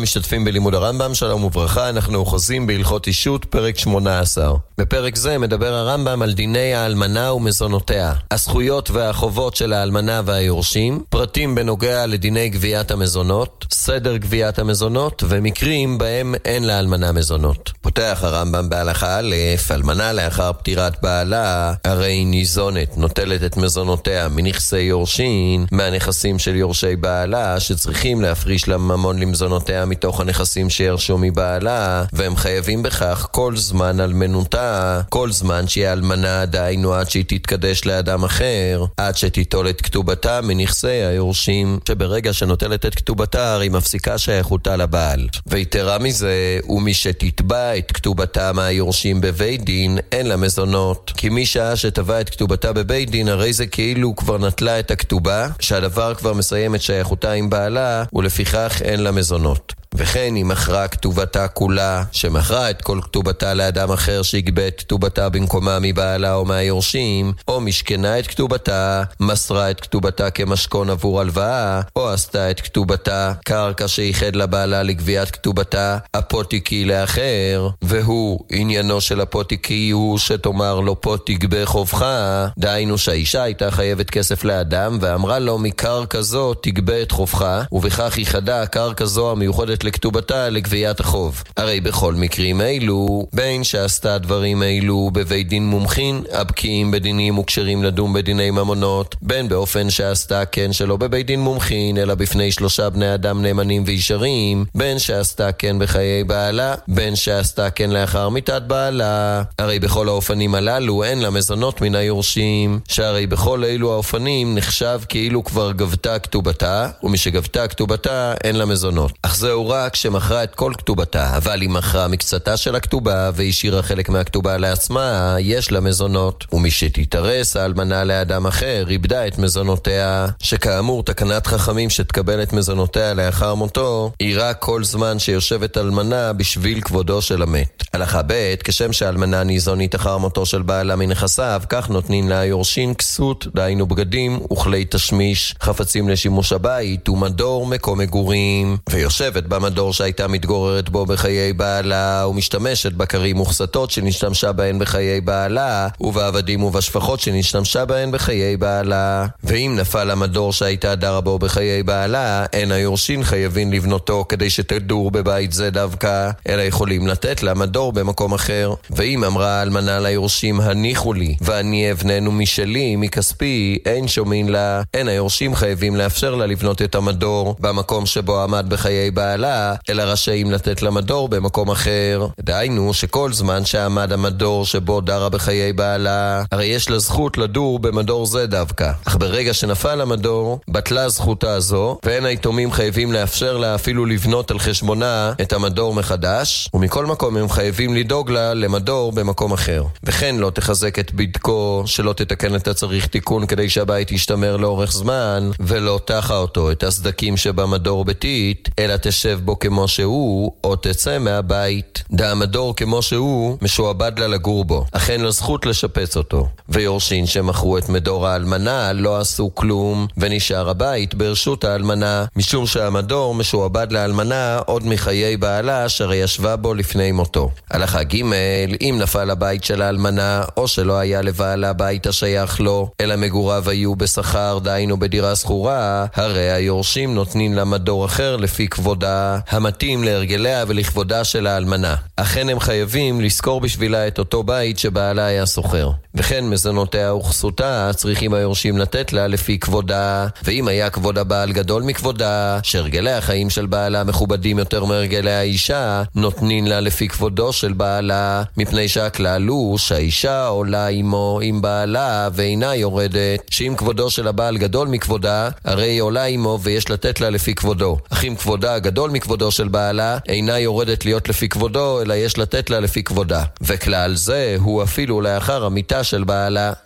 המשתתפים בלימוד הרמב"ם, שלום וברכה. אנחנו אוחזים בהלכות אישות, פרק 18. בפרק זה מדבר הרמב"ם על דיני האלמנה ומזונותיה, הזכויות והחובות של האלמנה והיורשים, פרטים בנוגע לדיני גביית המזונות, סדר גביית המזונות ומקרים בהם אין לאלמנה מזונות. פותח הרמב"ם בהלכה א', אלמנה לאחר פטירת בעלה הרי ניזונת, נוטלת את מזונותיה מנכסי יורשין, מהנכסים של יורשי בעלה שצריכים להפריש לממון למזונותיה מתוך הנכסים שירשו מבעלה, והם חייבים בכך כל זמן אלמנותה, כל זמן שהיא אלמנה, דהיינו עד שהיא תתקדש לאדם אחר, עד שתיטול את כתובתה מנכסי היורשים, שברגע שנוטלת את כתובתה היא מפסיקה שייכותה לבעל. ויתרה מזה, ומי שתתבע את כתובתה מהיורשים בבית דין אין לה מזונות, כי מי שעה שטבע את כתובתה בבית דין הרי זה כאילו כבר נטלה את הכתובה, שהדבר כבר מסיים את שייכותה עם בעלה, ולפיכך אין לה מזונות. וכן היא מכרה כתובתה כולה, שמכרה את כל כתובתה לאדם אחר שיגבה את כתובתה במקומה מבעלה או מהיורשים, או משכנה את כתובתה, מסרה את כתובתה כמשכון עבור הלוואה, או עשתה את כתובתה קרקע שייחד לבעלה לגביית כתובתה, הפותיקי לאחר, והוא עניינו של הפותיקי הוא שתאמר לו פה תגבה חובך, דהיינו שהאישה הייתה חייבת כסף לאדם ואמרה לו מקרקע זו תגבה את חובך, ובכך ייחדה הקרקע זו המיוחדת לכתובתה לגביית החוב. הרי בכל מקרים אילו, בין שעשתה דברים אילו בבית דין מומחין, הבקיעים בדינים וקשרים לדון בדיני ממונות, בין באופן שעשתה כן שלא בבית דין מומחין, אלא בפני 3 בני אדם נאמנים וישרים, בין שעשתה כן בחיי בעלה, בין שעשתה כן לאחר מיתת בעלה. הרי בכל האופנים הללו אין לה מזונות מן היורשים, שהרי בכל אילו האופנים נחשב כאילו כבר גבתה כתובתה, ומשגבתה כתובתה אין לה מזונות. אך זהו רק שמכרה את כל כתובתה, אבל היא מכרה מקצתה של הכתובה והשאירה חלק מהכתובה לעצמה, יש לה מזונות. ומי שתתארס האלמנה לאדם אחר איבדה את מזונותיה, שכאמור תקנת חכמים שתקבל את מזונותיה לאחר מותו היא רק כל זמן שיושבת אלמנה בשביל כבודו של המת. הלכה ב', כשם שהאלמנה ניזונית אחר מותו של בעלה מנכסיו, כך נותנים לה יורשין כסות, דהיינו בגדים וכלי תשמיש, חפצים לשימוש הבית ומדור מקום מגורים, ויושבת במדור שהייתה מתגוררת בו בחיי בעלה, ומשתמשת בקרים וכסתות שנשתמשה בהן בחיי בעלה, ובעבדים ובשפחות שנשתמשה בהן בחיי בעלה. ואם נפל המדור שהייתה דרה בו בחיי בעלה, אין היורשין חייבים לבנותו כדי שתדור בבית זה דווקא, אלא יכולים לתת לה מדור במקום אחר. ואם אמרה האלמנה ליורשים הניחו לי ואני אבננו משלי מכספי, אין שומעים לה, אין היורשים חייבים לאפשר לה לבנות את המדור במקום שבו עמד בחיי בעלה, אלא רשאים לתת למדור במקום אחר. דהיינו שכל זמן שעמד המדור שבו דרה בחיי בעלה, הרי יש לה זכות לדור במדור זה דווקא. אך ברגע שנפל המדור, בטלה זכותה הזו, ואין היתומים חייבים לאפשר לה אפילו לבנות על חשבונה את המדור מחדש, ומכל מקום הם חייבים לדאוג לה למדור במקום אחר. וכן לא תחזק את בדקו, שלא תתקן את הצריך תיקון כדי שהבית ישתמר לאורך זמן, ולא תחה אותו את הסדקים שבמדור ביתית, אלא תשב בו כמו שהוא, או תצא מהבית. המדור כמו שהוא משועבד לה לגור בו, אך אין לו זכות לשפץ אותו. ויורשין שמכרו את מדור האלמנה לא עשו כלום, ונשאר הבית ברשות האלמנה, משום שהמדור משועבד לאלמנה עוד מחיי בעלה אשר ישבה בו לפני מותו. הלכה ג', אם נפל הבית של האלמנה, או שלא היה לבעלה בית השייך לו, אלא מגוריו היו בשכר, דהיינו בדירה שכורה, הרי היורשים נותנים לה מדור אחר לפי כבודה, המתאים להרגליה ולכבודה של האלמנה. אכן הם חייבים לזכור בשבילה את אותו בית שבעלה היה סוחר. וכן מזונותיה וכסותה צריכים היורשים לתת לה לפי כבודה, ואם היה כבוד הבעל גדול מכבודה, שהרגלי החיים של בעלה מכובדים יותר מהרגלי האישה, נותנים לה לפי כבודו של בעלה, מפני שהכלל הוא שהאישה עולה עמו עם בעלה ואינה יורדת, שאם כבודו של הבעל גדול מכבודה, הרי היא עולה עמו ויש לתת לה לפי כבודו. אך אם כבודה גדול מכבודו של בעלה, אינה יורדת להיות לפי כבודו, אלא יש לתת לה לפי כבודה. וכלל זה הוא אפילו לאחר המיטה של בעלה.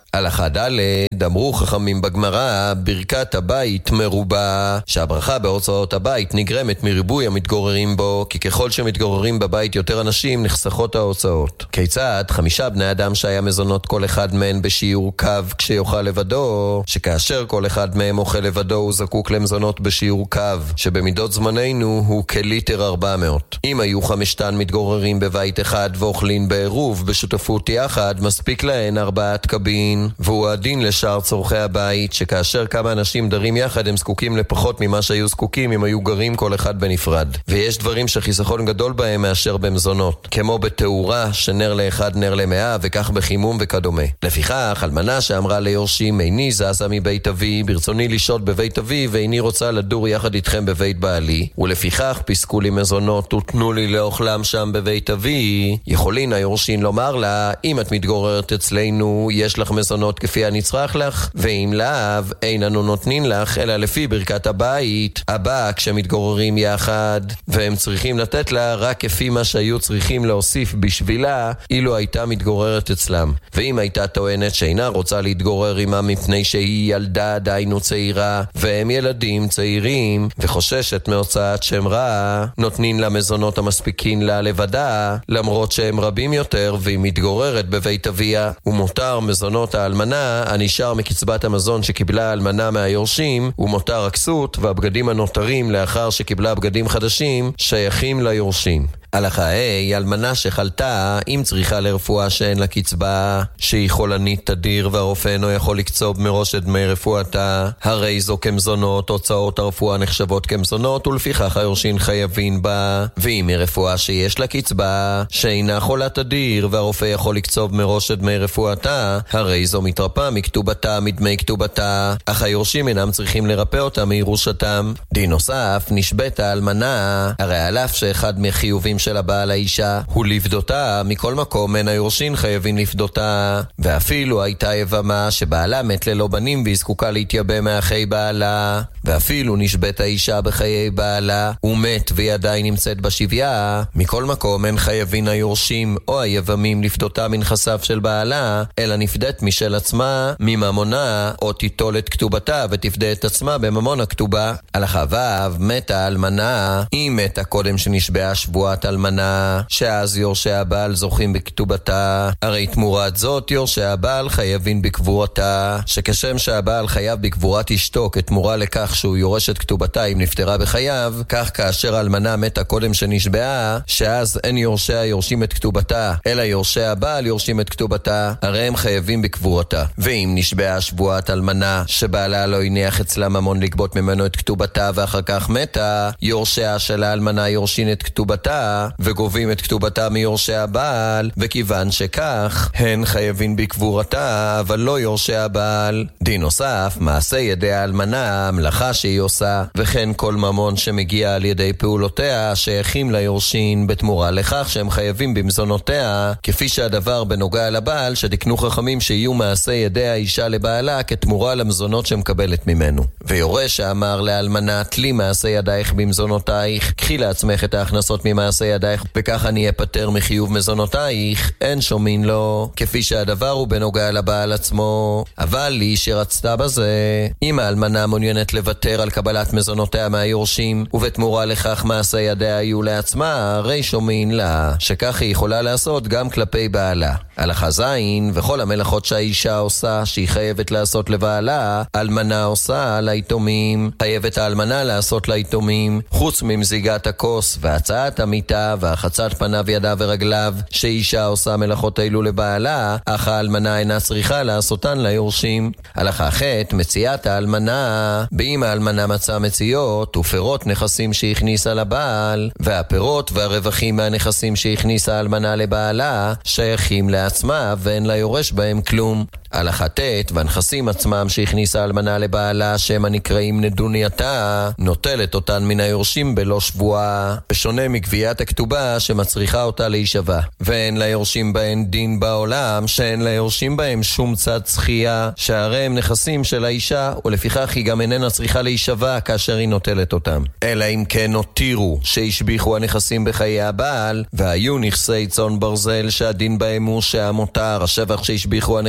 הלכה ד' אמרו חכמים בגמרא, ברכת הבית מרובה, שהברכה בהוצאות הבית נגרמת מריבוי המתגוררים בו, כי ככל שמתגוררים בבית יותר אנשים נחסכות ההוצאות. כיצד 5 בני אדם שהיה מזונות כל אחד מהם בשיעור קו כשיאכל לבדו, שכאשר כל אחד מהם אוכל לבדו הוא זקוק למזונות בשיעור קו, שבמידות זמננו הוא כליטר 400. אם היו 5 מתגוררים בבית אחד ואוכלים בעירוב בשותפות יחד, מספיק להן 4 קבין, והוא הדין לשאר צורכי הבית, שכאשר כמה אנשים דרים יחד הם זקוקים לפחות ממה שהיו זקוקים אם היו גרים כל אחד בנפרד. ויש דברים שחיסכון גדול בהם מאשר במזונות, כמו בתאורה שנר לאחד נר ל100, וכך בחימום וכדומה. לפיכך אלמנה שאמרה ליורשים, איני זזה מבית אבי, ברצוני לשהות בבית אבי ואיני רוצה לדור יחד איתכם בבית בעלי, ולפיכך פסקו לי מזונות ותנו לי לאוכלם שם בבית אבי, יכולין היורשים לומר לה, אם את מתגוררת אצלנו יש לך מזונות כפי הנצרך לך, ואם לאו אין אנו נותנים לך אלא לפי ברכת הבית הבא כשמתגוררים יחד, והם צריכים לתת לה רק כפי מה שהיו צריכים להוסיף בשבילה אילו הייתה מתגוררת אצלם. ואם הייתה טוענת שאינה רוצה להתגורר עמה מפני שהיא ילדה דיינו צעירה והם ילדים צעירים וחוששת מהוצאת שם רע, נותנים לה מזונות המספיקין לה לבדה למרות שהם רבים יותר, והיא מתגוררת בבית אביה, ומותר מזונות האלמנה הנשאר מקצבת המזון שקיבלה האלמנה מהיורשים, ומותר הכסות והבגדים הנותרים לאחר שקיבלה בגדים חדשים שייכים ליורשים. הלכה ה' אלמנה שחלתה, אם צריכה לרפואה שאין לה קצבה, שהיא חולנית תדיר והרופא אינו יכול לקצוב מראש את דמי רפואתה, הרי זו כמזונות, הוצאות הרפואה נחשבות כמזונות ולפיכך היורשים חייבים בה. ואם היא רפואה שיש לה קצבה שאינה חולה תדיר והרופא יכול לקצוב מראש את דמי רפואתה, הרי זו מתרפא מכתובתה מדמי כתובתה, אך היורשים אינם צריכים לרפא אותה מירושתם. דין נוסף, נשבית האלמנה, הרי על אף שאחד מהחיובים של הבעל האישה הוא לפדותה, מכל מקום אין היורשים חייבים לפדותה. ואפילו הייתה יבמה שבעלה מת ללא בנים והיא זקוקה להתייבא מאחי בעלה, ואפילו נשבית האישה בחיי בעלה הוא מת והיא עדיין נמצאת בשביה, מכל מקום אין חייבים היורשים או היבמים לפדותה מנכסיו של בעלה, אלא נפדת משל עצמה מממונה, או תיטול את כתובתה ותפדה את עצמה בממון הכתובה. הלכה ו' מתה אלמנה, היא מתה קודם שנשבעה שבועת אלמנה, שאז יורשי הבעל זוכים בכתובתה, הרי תמורת זאת יורשי הבעל חייבים בקבורתה, שכשם שהבעל חייב בקבורת אשתו כתמורה לכך שהוא יורש את כתובתה אם נפטרה בחייו, כך כאשר אלמנה מתה קודם שנשבעה, שאז אין יורשיה יורשים את כתובתה, אלא יורשי הבעל יורשים את כתובתה, הרי הם חייבים בקבורתה. ואם נשבעה שבועת אלמנה שבעלה לא הניח אצלה ממון לגבות ממנו את כתובתה ואחר כך מתה, יורשיה של האלמנה יורשים את כתובתה וגובים את כתובתה מיורשי הבעל, וכיוון שכך הן חייבים בקבורתה אבל לא יורשי הבעל. דין נוסף, מעשה ידי האלמנה, המלאכה שהיא עושה, וכן כל ממון שמגיע על ידי פעולותיה שייכים ליורשים בתמורה לכך שהם חייבים במזונותיה, כפי שהדבר בנוגע לבעל שתקנו חכמים שיהיו מעשה ידי האישה לבעלה כתמורה למזונות שמקבלת ממנו. ויורש שאמר לאלמנה, תלי מעשה ידייך במזונותייך, קחי לעצמך את ההכנסות ממעשה ידייך וכך אני אפטר מחיוב מזונותייך, אין שומין לו, כפי שהדבר הוא בנוגע לבעל עצמו. אבל לי שרצתה בזה, אם האלמנה מעוניינת לוותר על קבלת מזונותיה מהיורשים ובתמורה לכך מעשה ידיה יהיו לעצמה, הרי שומין לה שכך היא יכולה לעשות גם כלפי בעלה. הלכה ז' וכל המלאכות שהאישה עושה שהיא חייבת לעשות לבעלה, אלמנה עושה ליתומים, חייבת האלמנה לעשות ליתומים, חוץ ממזיגת הכוס והצעת המיטה והחצת פניו ידיו ורגליו, שאישה עושה מלאכות אלו לבעלה, אך האלמנה אינה צריכה לעשותן ליורשים. הלכה ח' מציאת האלמנה, באם האלמנה מצאה מציאות ופירות נכסים שהכניסה לבעל, והפירות והרווחים מהנכסים שהכניסה האלמנה לבעלה שייכים לעצמה ואין לה יורש בהם כלום. הלכה ט' והנכסים עצמם שהכניסה אלמנה לבעלה שהם הנקראים נדונייתה, נוטלת אותן מן היורשים בלא שבועה, בשונה מגביית הכתובה שמצריכה אותה להישבע, ואין ליורשים בהן דין בעולם שאין ליורשים בהם שום צד זכייה, שהרי הם נכסים של האישה ולפיכך היא גם איננה צריכה להישבע כאשר היא נוטלת אותם, אלא אם כן נותירו שהשביחו הנכסים בחיי הבעל והיו נכסי צאן ברזל שהדין בהם הוא שהמותר השבח שהשביחו הנכסים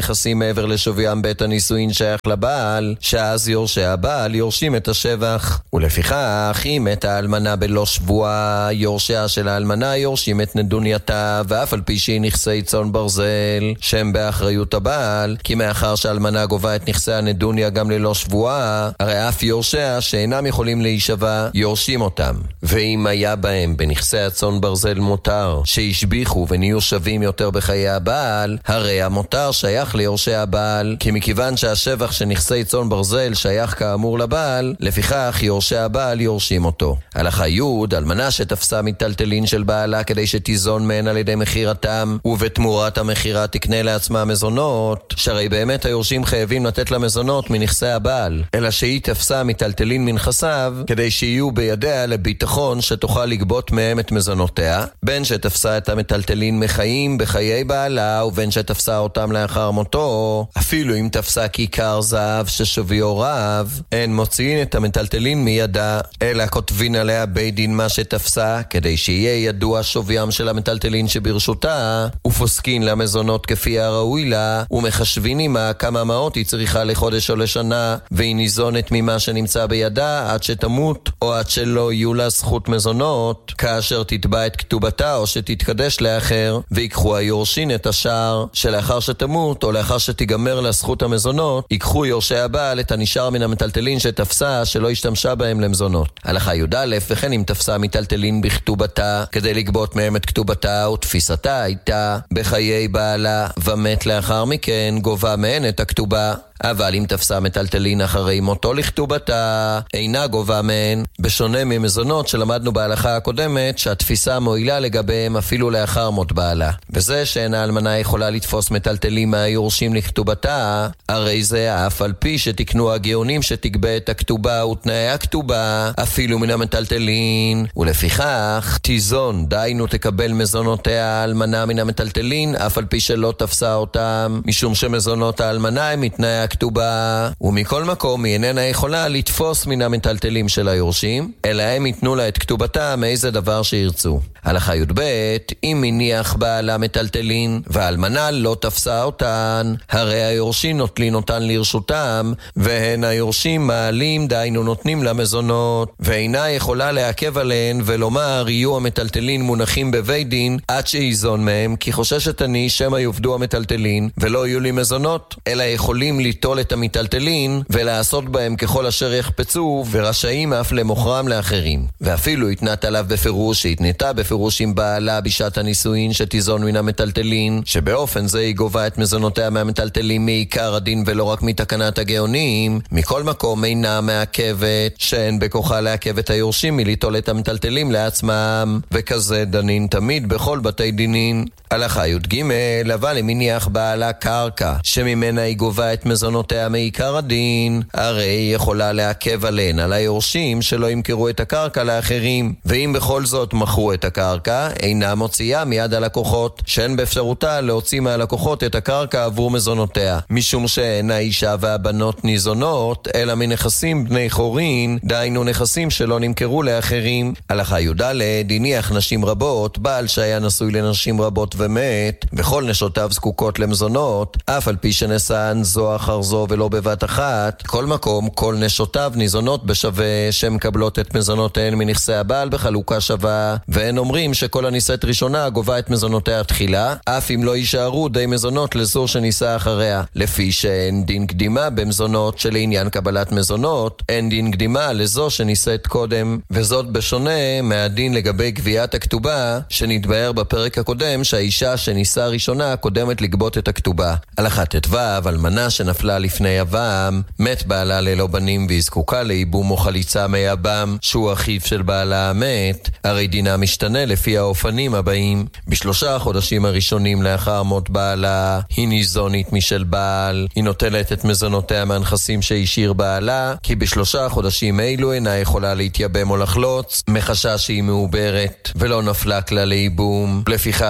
מעבר לשוויים בית הנישואין שייך לבעל, שאז יורשי הבעל יורשים את השבח. ולפיכך, אם מתה האלמנה בלא שבועה, יורשיה של האלמנה יורשים את נדונייתה, ואף על פי שהיא נכסי צאן ברזל, שהם באחריות הבעל, כי מאחר שהאלמנה גובה את נכסי הנדוניה גם ללא שבועה, הרי אף יורשיה שאינם יכולים להישבע, יורשים אותם. ואם היה בהם בנכסי הצאן ברזל מותר, שהשביחו ונהיו שווים יותר בחיי הבעל, הרי המותר שייך ליורשי הבעל, כי מכיוון שהשבח של נכסי צאן ברזל שייך כאמור לבעל, לפיכך יורשי הבעל יורשים אותו. הלכה י' אלמנה שתפסה מיטלטלין של בעלה כדי שתיזון מהן על ידי מחירתם, ובתמורת המחירה תקנה לעצמה מזונות, שהרי באמת היורשים חייבים לתת לה מזונות מנכסי הבעל, אלא שהיא תפסה מיטלטלין מנכסיו כדי שיהיו בידיה לביטחון שתוכל לגבות מהם את מזונותיה, בין שתפסה את המטלטלין מחיים בחיי בעלה, ובין שתפסה אותם לאחר מותו. אפילו אם תפסה כיכר זהב ששוויו רב, אין מוציאים את המטלטלין מידה, אלא כותבין עליה בית דין מה שתפסה, כדי שיהיה ידוע שוויים של המטלטלין שברשותה, ופוסקין למזונות כפי הראוי לה, ומחשבין עמה כמה מעות היא צריכה לחודש או לשנה, והיא ניזונת ממה שנמצא בידה עד שתמות, או עד שלא יהיו לה זכות מזונות, כאשר תתבע את כתובתה או שתתקדש לאחר, ויקחו היורשין את השאר, שלאחר שתמות או לאחר שתיגמר לה זכות המזונות, ייקחו יורשי הבעל את הנשאר מן המטלטלין שתפסה שלא השתמשה בהם למזונות. הלכה י' וכן אם תפסה מטלטלין בכתובתה כדי לגבות מהם את כתובתה ותפיסתה הייתה בחיי בעלה ומת לאחר מכן, גובה מהן את הכתובה. אבל אם תפסה מטלטלין אחרי מותו לכתובתה, אינה גובה מהן, בשונה ממזונות שלמדנו בהלכה הקודמת שהתפיסה מועילה לגביהם אפילו לאחר מות בעלה. וזה שאין האלמנה יכולה לתפוס מטלטלים מהיורשים לכתובתה, הרי זה אף על פי שתקנו הגאונים שתגבה את הכתובה ותנאי הכתובה אפילו מן המטלטלין, ולפיכך תיזון, דיינו תקבל מזונותיה האלמנה מן המטלטלין אף על פי שלא תפסה אותם, משום שמזונות האלמנה הם מתנאי הכתובה, ומכל מקום היא איננה יכולה לתפוס מן המטלטלים של היורשים, אלא הם ייתנו לה את כתובתה מאיזה דבר שירצו. הלכה י' אם מניח בעלה מטלטלין והאלמנה לא תפסה אותן, הרי היורשים נוטלין אותן לרשותם, והן היורשים מעלים, דיינו נותנים לה מזונות, ואינה יכולה לעכב עליהן ולומר יהיו המטלטלין מונחים בבית דין עד שיזון מהם, כי חוששת אני שמא יופדו המטלטלין ולא יהיו לי מזונות, אלא יכולים ליטול את המטלטלין ולעשות בהם ככל אשר יחפצו, ורשאים אף למוכרם לאחרים. ואפילו התנת עליו בפירוש שהתנתה בפירוש עם בעלה בשעת הנישואין שתיזון מן המטלטלין, שבאופן זה היא גובה את מזונותיה מהמטלטלים מעיקר הדין ולא רק מתקנת הגאונים, מכל מקום אינה מעכבת, שאין בכוחה לעכב את היורשים מליטול את המטלטלים לעצמם, וכזה דנין תמיד בכל בתי דינין. הלכה י' אבל אם הניח בעלה קרקע שממנה היא גובה את מזונותיה מעיקר הדין, הרי היא יכולה לעכב עליהן על היורשים שלא ימכרו את הקרקע לאחרים, ואם בכל זאת מכרו את הקרקע, אינה מוציאה מיד הלקוחות, שאין באפשרותה להוציא מהלקוחות את הקרקע עבור מזונותיה, משום שאין האישה והבנות ניזונות אלא מנכסים בני חורין, דיינו נכסים שלא נמכרו לאחרים. הלכה י' הניח נשים רבות, בעל שהיה נשוי לנשים רבות ומת, וכל נשותיו זקוקות למזונות, אף על פי שנסען זו אחר זו ולא בבת אחת, כל מקום כל נשותיו ניזונות בשווה, שמקבלות את מזונותיהן מנכסי הבעל בחלוקה שווה, והן אומרים שכל הנישאת ראשונה גובה את מזונותיה תחילה, אף אם לא יישארו די מזונות לזו שנישא אחריה, לפי שאין דין קדימה במזונות, שלעניין קבלת מזונות אין דין קדימה לזו שנישאת קודם, וזאת בשונה מהדין לגבי גביית הכתובה שנתבהר בפרק הקודם, שהאישה שנישאה ראשונה קודמת לגבות את הכתובה. הלכה ט"ו אלמנה שנפלה לפני יבם, מת בעלה ללא בנים והיא זקוקה לייבום או חליצה מיבם שהוא אחיו של בעלה המת, הרי דינה משתנה לפי האופנים הבאים: ב3 החודשים הראשונים לאחר מות בעלה היא ניזונית משל בעל, היא נוטלת את מזונותיה מהנכסים שהשאיר בעלה, כי ב3 החודשים אלו אינה יכולה להתייבם או לחלוץ מחשש שהיא מעוברת ולא נפלה כלל לייבום, לפיכך הרי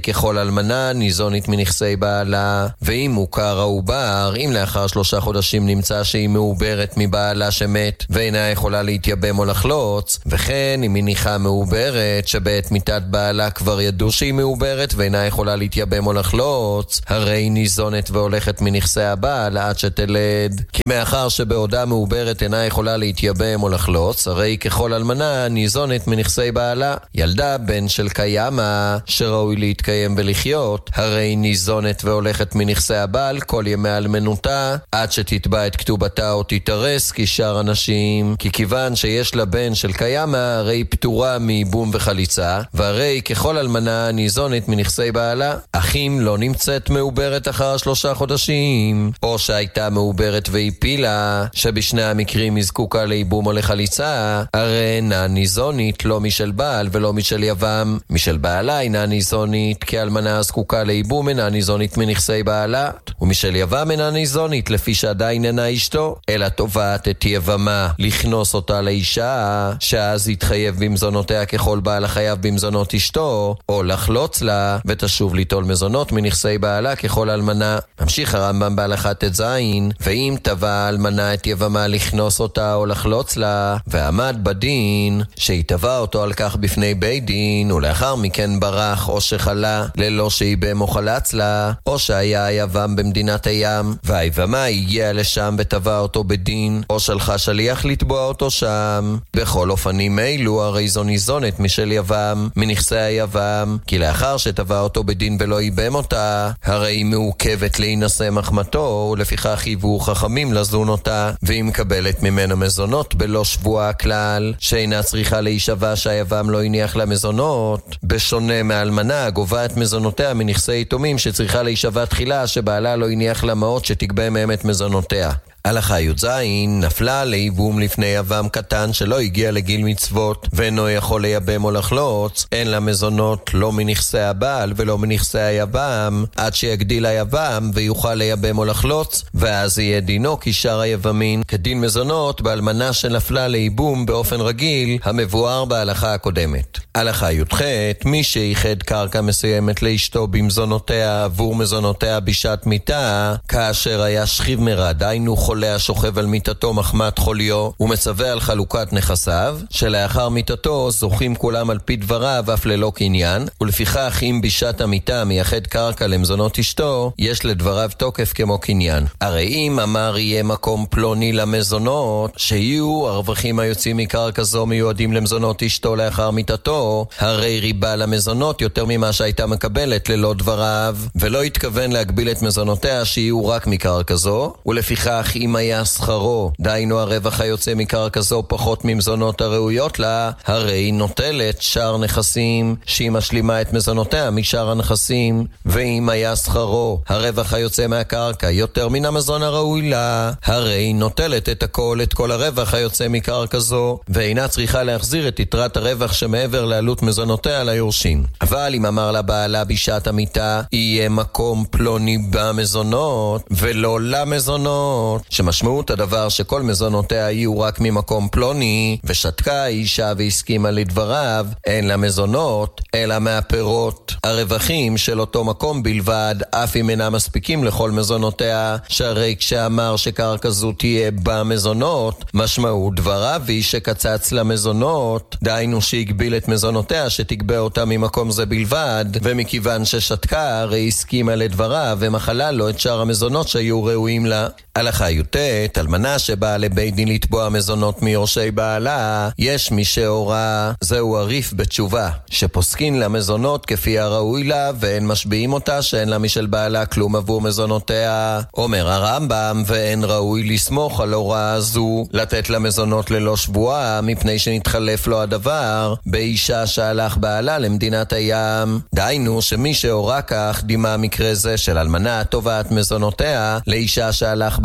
הרי ככל אלמנה ניזונית מנכסי בעלה, ואם מוכר העובר, אם לאחר 3 חודשים נמצא שהיא מעוברת מבעלה שמת ואינה יכולה להתייבם או לחלוץ, וכן אם היא ניחה מעוברת שבעת מיתת בעלה כבר ידעו שהיא מעוברת ואינה יכולה להתייבם או לחלוץ, הרי היא ניזונת והולכת מנכסי הבעל עד שתלד. כי מאחר שבעודה מעוברת אינה יכולה להתייבם או לחלוץ, הרי ככל אלמנה ניזונת מנכסי בעלה. ילדה בן של קיימה שראוי להתקיים ולחיות, הרי היא ניזונת והולכת מנכסי הבעל כל ימי אלמנותה עד שתתבע את כתובתה או תתארס כשאר אנשים. כי כיוון שיש לה בן של קיימה, הרי היא פטורה מייבום וחליצה, והרי ככל אלמנה ניזונת מנכסי בעלה. אך אם לא נמצאת מעוברת אחר 3 חודשים, או שהייתה מעוברת והפילה, שבשני המקרים היא זקוקה לייבום או לחליצה, הרי אינה ניזונית לא משל בעל ולא משל יבם. משל בעלה אינה ניזונית, כי אלמנה זקוקה לייבום אינה ניזונית מנכסי בעלה, ומשל יבם אינה ניזונית לפי שעדיין אינה אשתו, אלא תובעת את יבמה לכנוס אותה לאישה, שאז יתחייב במזונותיה ככל בעל החייב במזונות אשתו, או לחלוץ לה ותשוב ליטול מזונות מנכסי בעלה ככל אלמנה. ממשיך הרמב"ם בהלכה ט"ז, ואם תבע אלמנה את יבמה לכנוס אותה או לחלוץ לה, ועמד בדין שהתבע אותו על כך בפני בית דין, ולאחר מכן ברח או שחלה ללא שיבם או חלץ לה, או שהיה היבם במדינת הים והיבמה הגיעה לשם ותבע אותו בדין, או שלחה שליח לתבוע אותו שם, בכל אופנים אלו הרי זו ניזונת משל יבם מנכסי היבם, כי לאחר שתבע אותו בדין ולא ייבם אותה, הרי היא מעוכבת להינשא מחמתו, ולפיכך היוו חכמים לזון אותה, והיא מקבלת ממנו מזונות בלא שבועה כלל, שאינה צריכה להישבע שהיבם לא הניח לה מזונות, בשונה מאלמנה גובה את מזונותיה מנכסי יתומים שצריכה להישבע תחילה שבעלה לא הניח לה מעות שתגבה מהם את מזונותיה. הלכה י"ז, נפלה לייבום לפני יבם קטן שלא הגיע לגיל מצוות ואינו יכול לייבם או לחלוץ, אין לה מזונות לא מנכסי הבעל ולא מנכסי היבם, עד שיגדיל היבם ויוכל לייבם או לחלוץ, ואז יהיה דינו כשאר היבמין כדין מזונות באלמנה שנפלה לייבום באופן רגיל המבואר בהלכה הקודמת. הלכה י"ח, מי שייחד קרקע מסוימת לאשתו במזונותיה עבור מזונותיה בשעת מיתה, כאשר היה שכיב מרד, דהיינו חולה השוכב על מיטתו מחמת חוליו, ומצווה על חלוקת נכסיו, שלאחר מיטתו זוכים כולם על פי דבריו אף ללא קניין, ולפיכך אם בשעת המיטה מייחד קרקע למזונות אשתו, יש לדבריו תוקף כמו קניין. הרי אם אמר יהיה מקום פלוני למזונות, שיהיו הרווחים היוצאים מקרקע זו מיועדים למזונות אשתו לאחר מיטתו, הרי ריבה למזונות יותר ממה שהייתה מקבלת ללא דבריו, ולא התכוון להגביל את מזונותיה שיהיו רק מקרקע זו, ולפיכך אם היה שכרו, דהיינו הרווח היוצא מקרקע זו פחות ממזונות הראויות לה, הרי היא נוטלת שאר נכסים שהיא משלימה את מזונותיה משאר הנכסים. ואם היה שכרו, הרווח היוצא מהקרקע יותר מן המזון הראוי לה, הרי היא נוטלת את כל הרווח היוצא מקרקע זו, ואינה צריכה להחזיר את יתרת הרווח שמעבר לעלות מזונותיה ליורשים. אבל אם אמר לבעלה בשעת המיטה יהיה מקום פלוני במזונות ולא למזונות, שמשמעות הדבר שכל מזונותיה יהיו רק ממקום פלוני, ושתקה האישה והסכימה לדבריו, אין לה מזונות אלא מהפירות הרווחים של אותו מקום בלבד, אף אם אינם מספיקים לכל מזונותיה, שהרי כשאמר שקרקע זו תהיה במזונות, משמעות דבריו היא שקצץ למזונות, דהיינו שהגביל את מזונותיה שתגבה אותה ממקום זה בלבד, ומכיוון ששתקה הרי הסכימה לדבריו ומחלה לו את שאר המזונות שהיו ראויים לה. הלכה י"ט, אלמנה שבאה לבית דין לתבוע מזונות מיורשי בעלה, יש מי שהורה, זהו עריף בתשובה, שפוסקין לה מזונות כפי הראוי לה, ואין משביעים אותה שאין לה משל בעלה כלום עבור מזונותיה. אומר הרמב"ם, ואין ראוי לסמוך על הוראה זו לתת לה מזונות ללא שבועה, מפני שנתחלף לו הדבר באישה שהלך בעלה למדינת הים. דהיינו שמי שהורה כך, דימה מקרה זה של אלמנה תובעת מזונותיה לאישה שהלך בעלה למדינת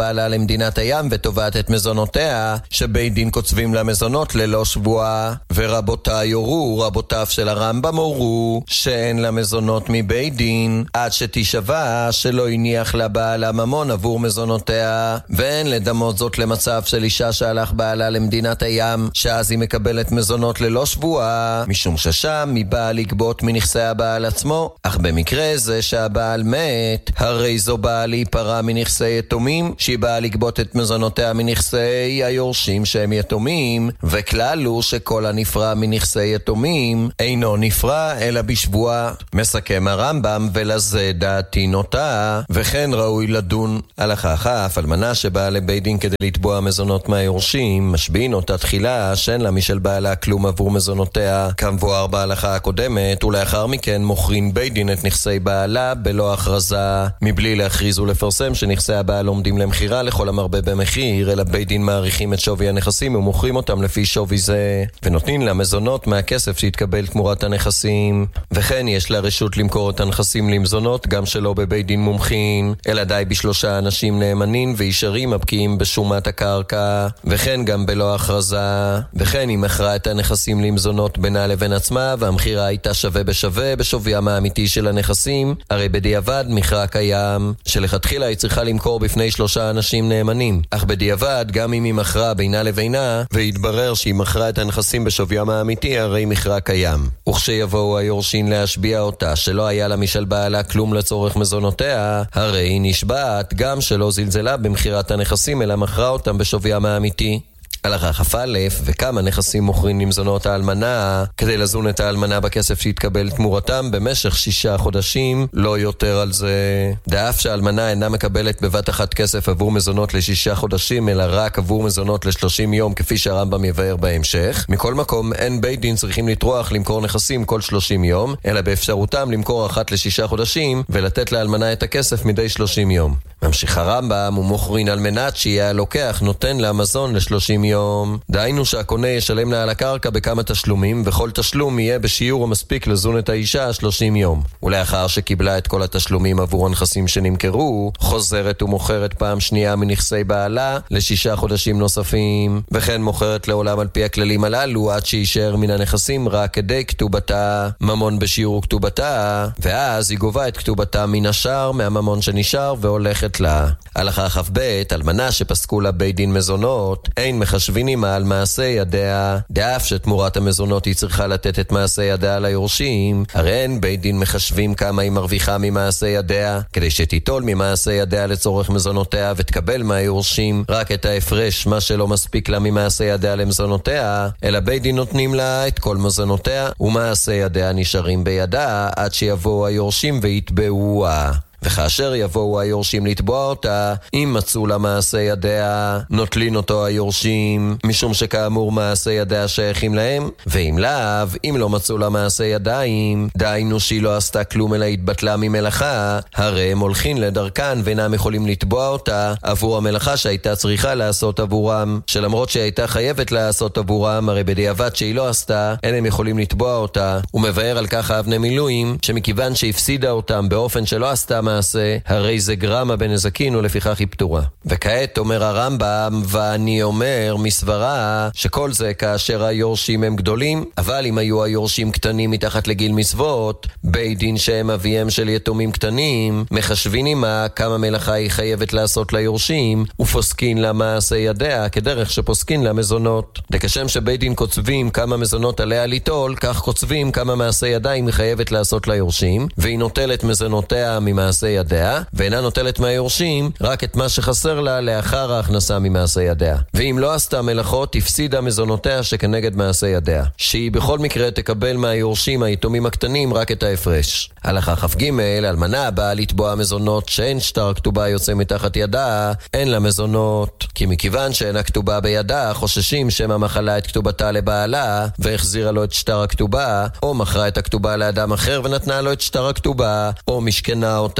למדינת הים ותובעת את מזונותיה, שבית דין קוצבים לה מזונות ללא שבועה. ורבותיי הורו, רבותיו של הרמב"ם הורו, שאין לה מזונות מבית דין, עד שתשבע שלא הניח לה בעלה ממון עבור מזונותיה. ואין לדמות זאת למצב של אישה שהלך בעלה למדינת הים, שאז היא מקבלת מזונות ללא שבועה, משום ששם היא באה לגבות מנכסי הבעל עצמו. אך במקרה זה שהבעל מת, הרי זו באה להיפרע מנכסי יתומים, שהיא באה לגבות את מזונותיה מנכסי היורשים שהם יתומים, וכלל הוא שכל הנפרע מנכסי יתומים אינו נפרע אלא בשבועה. מסכם הרמב"ם, ולזה דעתי נוטה. וכן ראוי לדון הלכה כף, אלמנה שבאה לבית דין כדי לתבוע מזונות מהיורשים, משביעים אותה תחילה שאין לה משל בעלה כלום עבור מזונותיה כמבואר בהלכה הקודמת, ולאחר מכן מוכרים בית דין את נכסי בעלה בלא הכרזה, מבלי להכריז ולפרסם שנכסי הבעל עומדים למחירה לכל המרבה במחיר, אלא בית דין מעריכים את שווי הנכסים ומוכרים אותם לפי שווי זה, ונותנים לה מזונות מהכסף שהתקבל תמורת הנכסים. וכן יש לה רשות למכור את הנכסים למזונות גם שלא בבית דין מומחין, אלא די בשלושה אנשים נאמנים וישרים הבקיעים בשומת הקרקע, וכן גם בלא הכרזה. וכן היא מכרה את הנכסים למזונות בינה לבין עצמה, והמחירה הייתה שווה בשווה בשוויים האמיתי של הנכסים, הרי בדיעבד מכרה קיים, שלכתחילה היא צריכה למכור בפני שלושה אנשים נאמנים. אך בדיעבד גם אם היא מכרה בינה לבינה והתברר שהיא מכרה את הנכסים בשוויים האמיתי, הרי מכרה קיים. וכשיבואו היורשים להשביע אותה שלא היה לה משל בעלה כלום לצורך מזונותיה, הרי היא נשבעת גם שלא זלזלה במחירת הנכסים אלא מכרה אותם בשוויים האמיתי. הלכה כ"א, וכמה נכסים מוכרים למזונות האלמנה כדי לזון את האלמנה בכסף שהתקבל תמורתם במשך 6 חודשים, לא יותר על זה. דאף שהאלמנה אינה מקבלת בבת אחת כסף עבור מזונות ל6 חודשים, אלא רק עבור מזונות ל30 יום, כפי שהרמב"ם יבאר בהמשך. מכל מקום, אין בית דין צריכים לטרוח למכור נכסים כל 30 יום, אלא באפשרותם למכור אחת ל6 חודשים ולתת לאלמנה את הכסף מדי 30 יום. ממשיך הרמב"ם, ומוכרין על מנת שיהיה הלוקח נותן לה מזון ל30 יום. דהיינו שהקונה ישלם לה על הקרקע בכמה תשלומים, וכל תשלום יהיה בשיעור המספיק לזון את האישה 30 יום. ולאחר שקיבלה את כל התשלומים עבור הנכסים שנמכרו, חוזרת ומוכרת פעם שנייה מנכסי בעלה ל6 חודשים נוספים, וכן מוכרת לעולם על פי הכללים הללו עד שישאר מן הנכסים רק כדי כתובתה, ממון בשיעור כתובתה, ואז היא גובה את כתובתה מן השאר מהממון שנשאר והולכת לה. הלכה כ"ב, אלמנה שפסקו לה בית דין מזונות, אין מחשבים על מעשה ידיה, דאף שתמורת המזונות היא צריכה לתת את מעשה ידיה ליורשים, הרי אין בית דין מחשבים כמה היא מרוויחה ממעשה ידיה, כדי שתיטול ממעשה ידיה לצורך מזונותיה ותקבל מהיורשים רק את ההפרש, מה שלא מספיק לה ממעשה ידיה למזונותיה, אלא בית דין נותנים לה את כל מזונותיה, ומעשה ידיה נשארים בידה עד שיבואו היורשים ויתבעוה. וכאשר יבואו היורשים לתבוע אותה, אם מצאו לה מעשה ידיה, נוטלין אותו היורשים, משום שכאמור מעשה ידיה שייכים להם, ואם לאו, אם לא מצאו לה מעשה ידיים, דהיינו שהיא לא עשתה כלום אלא התבטלה ממלאכה, הרי הם הולכים לדרכן ואינם יכולים לתבוע אותה עבור המלאכה שהייתה צריכה לעשות עבורם, שלמרות שהיא הייתה חייבת לעשות עבורם, הרי בדיעבד שהיא לא עשתה, אין הם יכולים לתבוע אותה. ומבאר על כך אבני מילואים, שמכיוון שהפסידה אותם באופן שלא עשתה מעשה, הרי זה גרמה בנזקין ולפיכך היא פטורה. וכעת אומר הרמב"ם, ואני אומר מסברה שכל זה כאשר היורשים הם גדולים, אבל אם היו היורשים קטנים מתחת לגיל מצוות, בית דין שהם אביהם של יתומים קטנים, מחשבים עמה כמה מלאכה היא חייבת לעשות ליורשים, ופוסקין לה מעשה ידיה כדרך שפוסקין לה מזונות. וכשם שבית דין קוצבים כמה מזונות עליה ליטול, כך קוצבים כמה מעשה ידיים היא חייבת לעשות ליורשים, והיא נוטלת מזונותיה ממעשה ידיה, ואינה נוטלת מהיורשים רק את מה שחסר לה לאחר ההכנסה ממעשה ידיה. ואם לא עשתה מלאכות, הפסידה מזונותיה שכנגד מעשה ידיה, שהיא בכל מקרה תקבל מהיורשים היתומים הקטנים רק את ההפרש. הלכה כ"ג, אלמנה באה לתבוע מזונות שאין שטר כתובה יוצא מתחת ידה, אין לה מזונות, כי מכיוון שאין הכתובה בידה, חוששים שמא מחלה את כתובתה לבעלה והחזירה לו את שטר הכתובה, או מכרה את הכתובה לאדם אחר ונתנה לו את שטר הכתובה, או משכנה אותה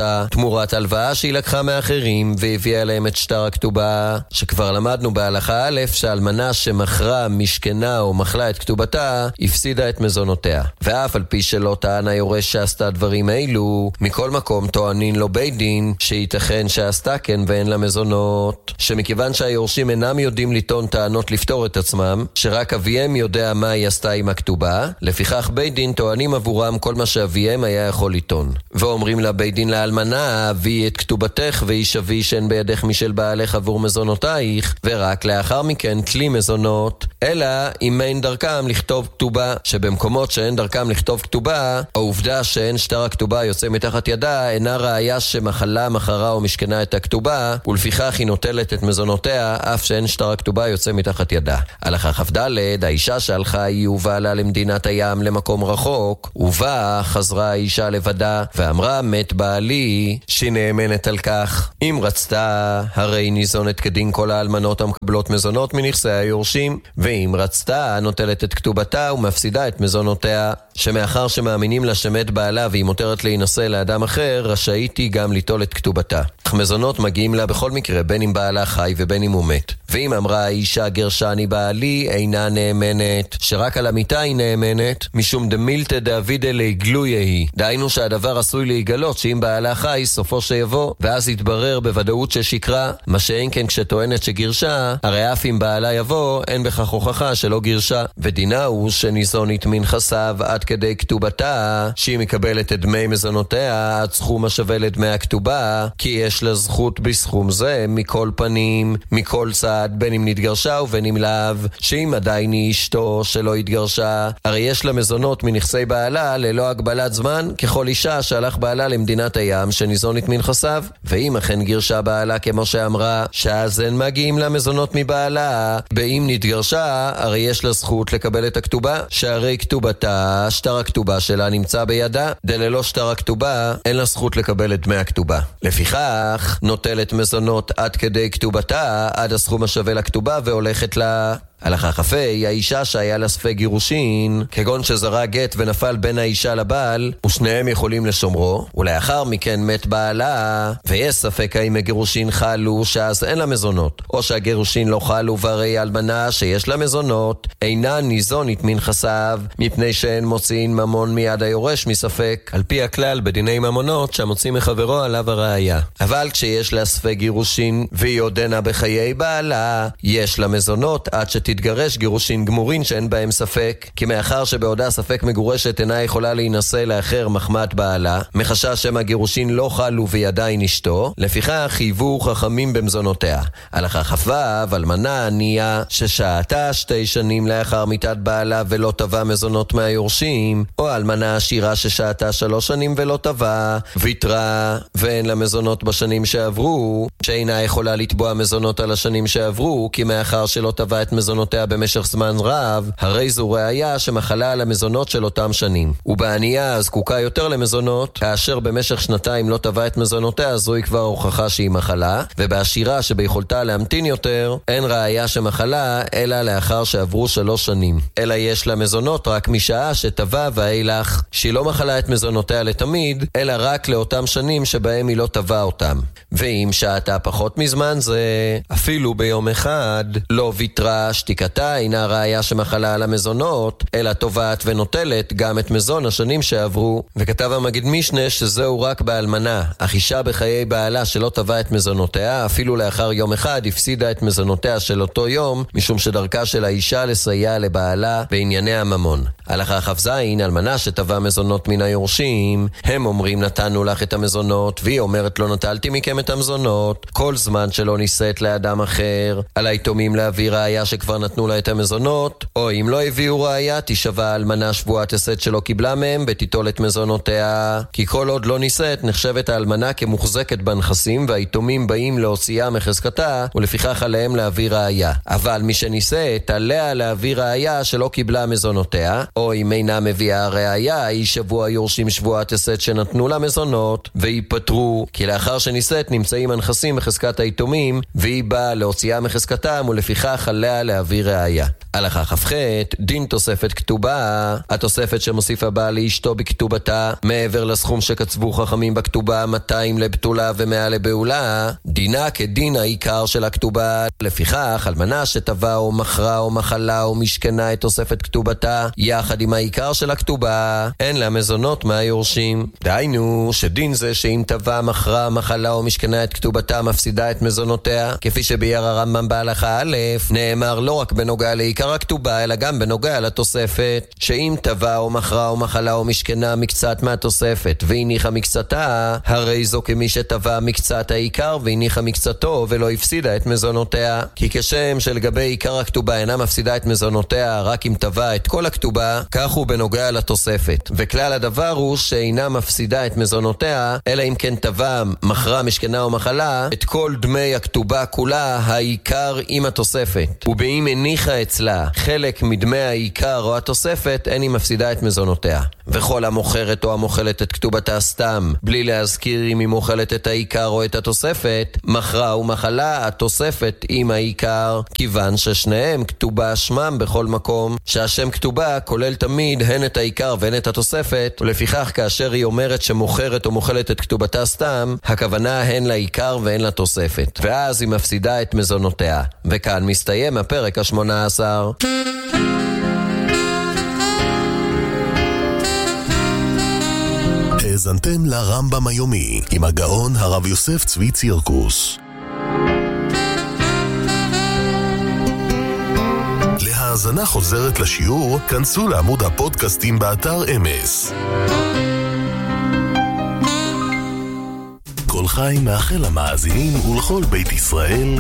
הכתובה תמורת הלוואה שהיא לקחה מאחרים והביאה להם את שטר הכתובה, שכבר למדנו בהלכה א' שהאלמנה שמכרה, משכנה או מחלה את כתובתה הפסידה את מזונותיה. ואף על פי שלא טען היורש שעשתה דברים אלו, מכל מקום טוענין לו בית דין שייתכן שעשתה כן ואין לה מזונות, שמכיוון שהיורשים אינם יודעים לטעון טענות לפתור את עצמם, שרק אביהם יודע מה היא עשתה עם הכתובה, לפיכך בית דין טוענים עבורם כל מה שאביהם היה יכול לטעון. ואומרים לה בית דין לאלמנה, הביאי את כתובתך וישבי שאין בידך משל בעלך עבור מזונותייך, ורק לאחר מכן כלי מזונות, אלא אם אין דרכם לכתוב כתובה, שבמקומות שאין דרכם לכתוב כתובה, העובדה שאין שטר הכתובה יוצא מתחת ידה אינה ראיה שמחלה, מחרה או משכנה את הכתובה, ולפיכך היא נוטלת את מזונותיה אף שאין שטר הכתובה יוצא מתחת ידה. הלכה כ"ד, האישה שהלכה היא ובעלה למדינת הים למקום רחוק, ובה חזרה האישה לבדה ואמרה מת בעלי, שהיא נאמנת על כך. אם רצתה הרי ניזונת כדין כל האלמנות המקבלות מזונות מנכסי היורשים, ואם רצתה נוטלת את כתובתה ומפסידה את מזונותיה, שמאחר שמאמינים לה שמת בעלה והיא מותרת להינשא לאדם אחר, רשאית היא גם ליטול את כתובתה. אך מזונות מגיעים לה בכל מקרה, בין אם בעלה חי ובין אם הוא מת. ואם אמרה האישה גרשני בעלי, אינה נאמנת, שרק על המיטה היא נאמנת, משום דמילתא דאבידא להגלויה היא. דהיינו שהדבר עשוי להיגלות שאם בעלה חי סופו שיבוא, ואז יתברר בוודאות ששקרה, מה שאין כן כשטוענת שגירשה, הרי אף אם בעלה יבוא, אין בכך הוכחה שלא גירשה. ודינה הוא שניזונית מנכסיו עד כדי כתובתה, שהיא מקבלת את דמי מזונותיה עד סכום השווה לדמי הכתובה, כי יש לה זכות בסכום זה מכל פנים, מכל צד, בין אם נתגרשה ובין אם לאו, שאם עדיין היא אשתו שלא התגרשה, הרי יש לה מזונות מנכסי בעלה ללא הגבלת זמן, ככל אישה שהלך בעלה למדינת הים שניזונית מנכסיו. ואם אכן גירשה בעלה כמו שאמרה, שאז אין מגיעים לה מזונות מבעלה, באם נתגרשה, הרי יש לה זכות לקבל את הכתובה, שהרי כתובתה, שטר הכתובה שלה נמצא בידה, דללא שטר הכתובה, אין לה זכות לקבל את דמי הכתובה. לפיכך, נוטלת מזונות עד כדי כתובתה, עד הסכום השווה לכתובה, והולכת לה. הלכה כ"ה, האישה שהיה לה ספק גירושין, כגון שזרע גט ונפל בין האישה לבעל, ושניהם יכולים לשומרו, ולאחר מכן מת בעלה, ויש ספק האם הגירושין חלו, שאז אין לה מזונות, או שהגירושין לא חלו, והרי אלמנה שיש לה מזונות, אינה ניזונית מנכסיו, מפני שאין מוציאים ממון מיד היורש מספק, על פי הכלל בדיני ממונות, שהמוציא מחברו עליו הראיה. אבל כשיש לה ספק גירושין, והיא עודנה בחיי בעלה, יש לה מזונות עד תתגרש גירושין גמורין שאין בהם ספק, כי מאחר שבעודה ספק מגורשת אינה יכולה להינשא לאחר מחמת בעלה, מחשש שמה גירושין לא חלו והיא עדיין אשתו, לפיכך חייבו חכמים במזונותיה. הלכה כ"ו, אלמנה ענייה ששהתה 2 שנים לאחר מיתת בעלה ולא תבע מזונות מהיורשים, או אלמנה עשירה ששהתה 3 שנים ולא תבע, ויתרה ואין לה מזונות בשנים שעברו, שאינה יכולה לתבוע מזונות על השנים שעברו, כי מאחר שלא תבע את מזונותיה במשך זמן רב, הרי זו ראיה שמחלה על המזונות של אותם שנים. ובענייה זקוקה יותר למזונות, כאשר במשך 2 לא תבע את מזונותיה, זוהי כבר הוכחה שהיא מחלה, ובעשירה שביכולתה להמתין יותר, אין ראיה שמחלה, אלא לאחר שעברו 3 שנים. אלא יש לה מזונות רק משעה שתבע ואילך, שהיא לא מחלה את מזונותיה לתמיד, אלא רק לאותם שנים שבהם היא לא תבע אותם. ואם שעתה פחות מזמן זה, אפילו ביום אחד, לא ויתרה, שתיקתה אינה ראיה שמחלה על המזונות, אלא תובעת ונוטלת גם את מזון השנים שעברו. וכתב המגיד משנה שזהו רק באלמנה, אך אישה בחיי בעלה שלא תבע את מזונותיה, אפילו לאחר יום אחד הפסידה את מזונותיה של אותו יום, משום שדרכה של האישה לסייע לבעלה בענייני הממון. הלכה כ"ז, אלמנה שתבע מזונות מן היורשים, הם אומרים נתנו לך את המזונות, והיא אומרת לא נטלתי מכם את המזונות, כל זמן שלא נישאת לאדם אחר, על היתומים להביא ראיה שכבר נתנו לה את המזונות, או אם לא הביאו ראיה, תשבע אלמנה שבועת הסת שלא קיבלה מהם, ותיטול את מזונותיה. כי כל עוד לא נישאת, נחשבת האלמנה כמוחזקת בנכסים, והיתומים באים להוציאה מחזקתה, ולפיכך עליהם להביא ראיה. אבל מי שנישאת, עליה להביא ראיה שלא קיבלה מזונותיה, או אם אינה מביאה ראיה, יישבו היורשים שבועת הסת שנתנו לה מזונות, ויפטרו, כי לאחר שנישאת נמצאים הנכסים בחזקת היתומים, והיא באה להוציאה מחזקתם, ולפיכך עליה להביא ראיה. הלכה כ"ח, דין תוספת כתובה. התוספת שמוסיף הבעל לאשתו בכתובתה, מעבר לסכום שקצבו חכמים בכתובה, 200 לבתולה ו100 לבעולה, דינה כדין העיקר של הכתובה. לפיכך, אלמנה שטבעה או מכרה או מחלה או משכנה את תוספת כתובתה, יחד עם העיקר של הכתובה, אין לה מזונות מהיורשים. דהיינו, שדין זה שאם טבעה, מכרה, מחלה או משכנה את כתובתה, מפסידה את מזונותיה, כפי שביאר הרמב"ם בהלכה א', נאמר לא רק בנוגע לעיקר הכתובה, אלא גם בנוגע לתוספת, שאם טבעה או מכרה או מחלה או משכנה מקצת מהתוספת, והניחה מקצתה, הרי זו כמי שטבעה מקצת העיקר והניחה מקצתו, ולא הפסידה את מזונותיה. כי כשם שלגבי עיקר הכתובה אינה מפסידה את מזונותיה רק אם טבעה את כל הכתובה, כך הוא בנוגע לתוספת. וכלל הדבר הוא שאינה מפסידה את מזונותיה, אלא אם כן טבעה, מכרה, משכנה או מחלה, את כל דמי הכתובה כולה, העיקר עם התוספת. ובאם הניחה אצלה חלק מדמי העיקר או התוספת, אין היא מפסידה את מזונותיה. וכל המוכרת או המוכלת את כתובתה סתם, בלי להזכיר אם היא מוכלת את העיקר או את התוספת, מכרה ומחלה, התוספת עם העיקר, כיוון ששניהם כתובה שמם בכל מקום, שהשם כתובה כולל תמיד הן את העיקר והן את התוספת, ולפיכך כאשר היא אומרת שמוכרת או מוכלת את כתובתה סתם, הכוונה הן לעיקר והן לתוספת, ואז היא מפסידה את מזונותיה. וכאן מסתיים הפרק ה-18. האזנתם לרמב"ם היומי עם הגאון הרב יוסף צבי צירקוס. להאזנה חוזרת לשיעור, כנסו לעמוד הפודקאסטים באתר אמס. כל חי מאחל למאזינים ולכל בית ישראל